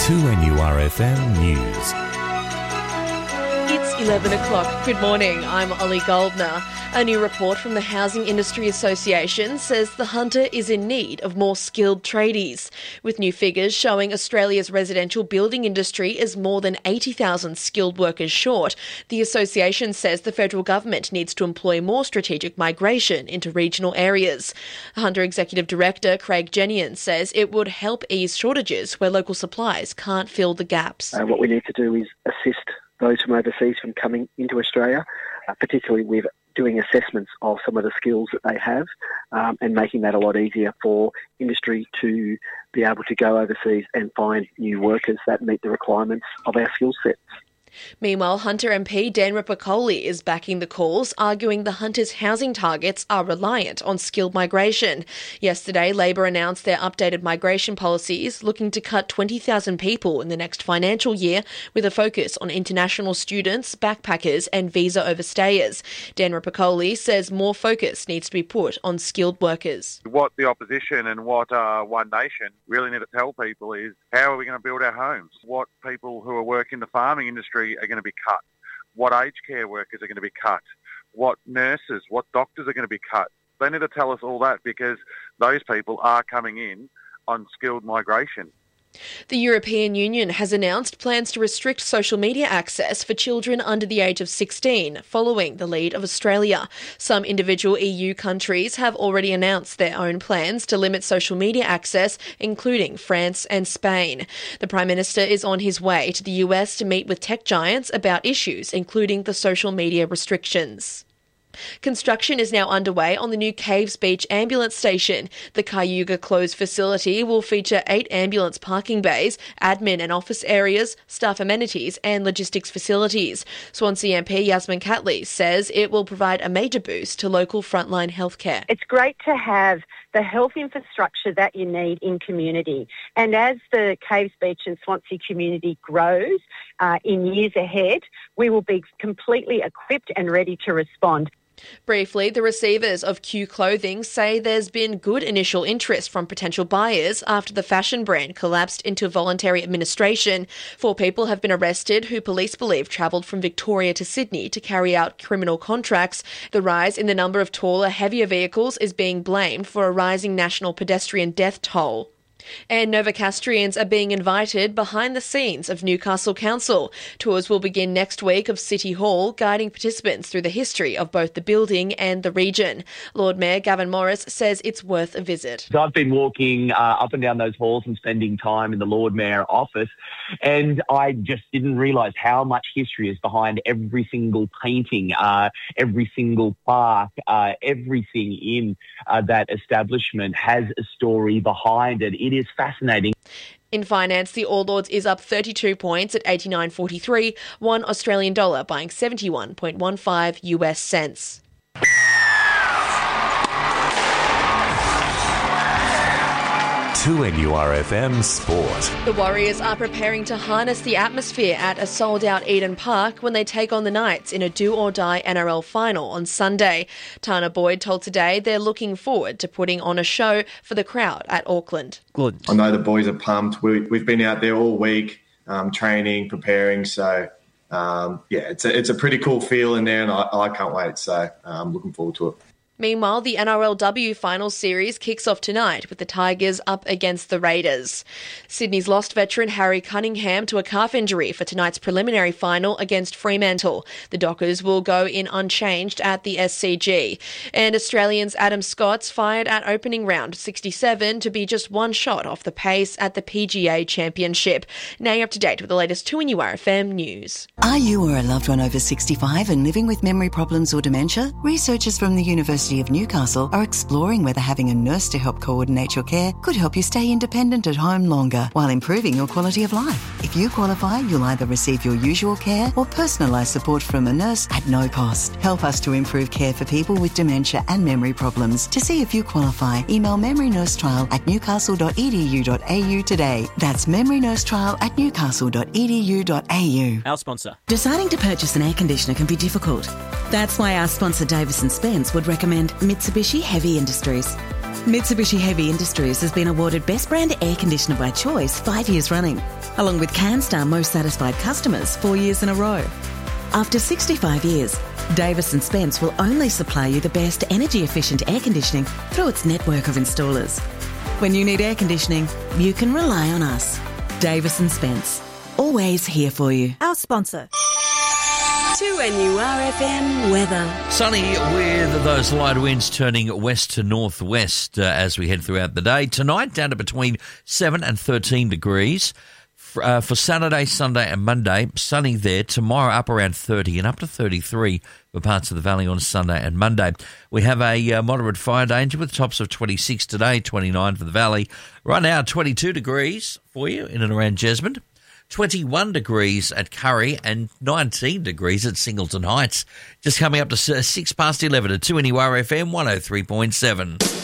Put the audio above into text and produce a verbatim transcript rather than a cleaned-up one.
two N U R F M News. It's eleven o'clock. Good morning, I'm Ollie Goldner. A new report from the Housing Industry Association says the Hunter is in need of more skilled tradies, with new figures showing Australia's residential building industry is more than eighty thousand skilled workers short. The association says the federal government needs to employ more strategic migration into regional areas. Hunter Executive Director Craig Jenian says it would help ease shortages where local supplies can't fill the gaps. Uh, what we need to do is assist those from overseas from coming into Australia, uh, particularly with doing assessments of some of the skills that they have um, and making that a lot easier for industry to be able to go overseas and find new workers that meet the requirements of our skill sets. Meanwhile, Hunter M P Dan Rippercoley is backing the calls, arguing the Hunter's housing targets are reliant on skilled migration. Yesterday, Labor announced their updated migration policies, looking to cut twenty thousand people in the next financial year, with a focus on international students, backpackers and visa overstayers. Dan Rippercoley says more focus needs to be put on skilled workers. What the opposition and what uh, One Nation really need to tell people is how are we going to build our homes? What people who are working the farming industry are going to be cut, what aged care workers are going to be cut, what nurses, what doctors are going to be cut. They need to tell us all that because those people are coming in on skilled migration. The European Union has announced plans to restrict social media access for children under the age of sixteen, following the lead of Australia. Some individual E U countries have already announced their own plans to limit social media access, including France and Spain. The Prime Minister is on his way to the U S to meet with tech giants about issues, including the social media restrictions. Construction is now underway on the new Caves Beach ambulance station. The Cayuga closed facility will feature eight ambulance parking bays, admin and office areas, staff amenities and logistics facilities. Swansea M P Yasmin Catley says it will provide a major boost to local frontline healthcare. It's great to have the health infrastructure that you need in community. And as the Caves Beach and Swansea community grows uh, in years ahead, we will be completely equipped and ready to respond. Briefly, the receivers of Q Clothing say there's been good initial interest from potential buyers after the fashion brand collapsed into voluntary administration. Four people have been arrested who police believe travelled from Victoria to Sydney to carry out criminal contracts. The rise in the number of taller, heavier vehicles is being blamed for a rising national pedestrian death toll. And Novocastrians are being invited behind the scenes of Newcastle Council. Tours will begin next week of City Hall, guiding participants through the history of both the building and the region. Lord Mayor Gavin Morris says it's worth a visit. So I've been walking uh, up and down those halls and spending time in the Lord Mayor office, and I just didn't realise how much history is behind every single painting, uh, every single plaque, uh, everything in uh, that establishment has a story behind it. It is fascinating. In finance, the All Ords is up thirty-two points at eighty-nine forty-three, one Australian dollar buying seventy-one point one five U S cents. two N U R F M Sport. The Warriors are preparing to harness the atmosphere at a sold-out Eden Park when they take on the Knights in a do-or-die N R L final on Sunday. Tana Boyd told Today they're looking forward to putting on a show for the crowd at Auckland. Good. I know the boys are pumped. We, we've been out there all week, um, training, preparing, so um, yeah, it's a, it's a pretty cool feel in there, and I, I can't wait, so I'm um, looking forward to it. Meanwhile, the N R L W final series kicks off tonight with the Tigers up against the Raiders. Sydney's lost veteran Harry Cunningham to a calf injury for tonight's preliminary final against Fremantle. The Dockers will go in unchanged at the S C G. And Australians Adam Scotts fired at opening round sixty-seven to be just one shot off the pace at the P G A Championship. Now you're up to date with the latest two N U R F M news. Are you or a loved one over sixty-five and living with memory problems or dementia? Researchers from the University of Newcastle are exploring whether having a nurse to help coordinate your care could help you stay independent at home longer while improving your quality of life. If you qualify, you'll either receive your usual care or personalised support from a nurse at no cost. Help us to improve care for people with dementia and memory problems. To see if you qualify, email memorynursetrial at newcastle dot e d u dot a u today. That's memorynursetrial at newcastle dot e d u dot a u. Our sponsor. Deciding to purchase an air conditioner can be difficult. That's why our sponsor Davis and Spence would recommend Mitsubishi Heavy Industries. Mitsubishi Heavy Industries has been awarded Best Brand Air Conditioner by Choice five years running, along with CanStar Most Satisfied Customers four years in a row. After sixty-five years, Davis and Spence will only supply you the best energy-efficient air conditioning through its network of installers. When you need air conditioning, you can rely on us. Davis and Spence, always here for you. Our sponsor. two N U R F M weather. Sunny with those light winds turning west to northwest uh, as we head throughout the day. Tonight down to between seven and thirteen degrees. For, uh, for Saturday, Sunday and Monday, sunny there. Tomorrow up around thirty and up to thirty-three for parts of the valley on Sunday and Monday. We have a uh, moderate fire danger with tops of twenty-six today, twenty-nine for the valley. Right now, twenty-two degrees for you in and around Jesmond. twenty-one degrees at Curry and nineteen degrees at Singleton Heights. Just coming up to six past eleven at two N U R F M one oh three point seven.